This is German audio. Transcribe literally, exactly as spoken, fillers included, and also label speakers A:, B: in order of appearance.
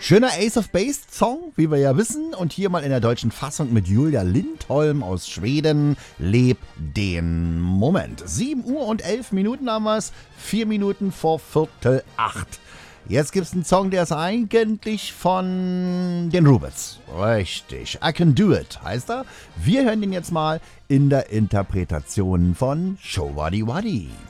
A: Schöner Ace of Base Song, wie wir ja wissen. Und hier mal in der deutschen Fassung mit Julia Lindholm aus Schweden. Leb den Moment. sieben Uhr und elf Minuten haben wir es. Vier Minuten vor Viertel acht. Jetzt gibt es einen Song, der ist eigentlich von den Rubets. Richtig. I Can Do It heißt er. Wir hören den jetzt mal in der Interpretation von Show Waddy Waddy.